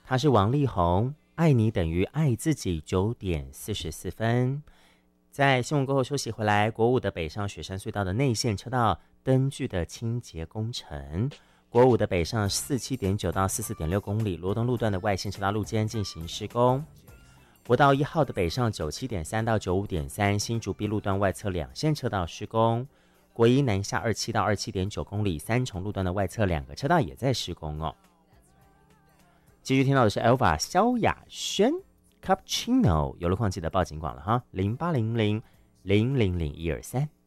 他是王力宏，爱你等于爱自己9:44。在新闻过后休息回来，国五的北上雪山隧道的内线车道灯具的清洁工程，国五的北上47.9到44.6公里，罗东路段的外线车道路肩进行施工。国道1号的北上97.3到95.3，新竹碧路段外侧2线车道施工。国一南下27到27.9公里，三重路段的外侧2个车道也在施工哦。继续听到的是 Elva 萧亚轩 Cappuccino， 有路况记得报警广了哈，0800000123。